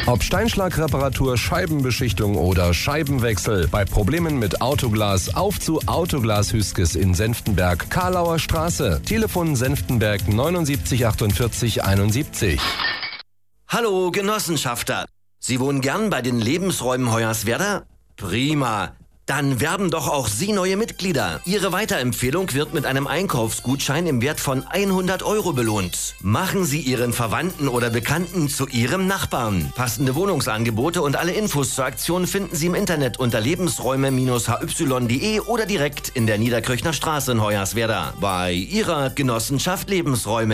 Ob Steinschlagreparatur, Scheibenbeschichtung oder Scheibenwechsel. Bei Problemen mit Autoglas auf zu Autoglas Hüskes in Senftenberg, Karlauer Straße. Telefon Senftenberg 79 48 71. Hallo Genossenschafter. Sie wohnen gern bei den Lebensräumen Hoyerswerda? Prima. Dann werben doch auch Sie neue Mitglieder. Ihre Weiterempfehlung wird mit einem Einkaufsgutschein im Wert von 100 € belohnt. Machen Sie Ihren Verwandten oder Bekannten zu Ihrem Nachbarn. Passende Wohnungsangebote und alle Infos zur Aktion finden Sie im Internet unter lebensräume-hy.de oder direkt in der Niederkirchner Straße in Hoyerswerda. Bei Ihrer Genossenschaft Lebensräume.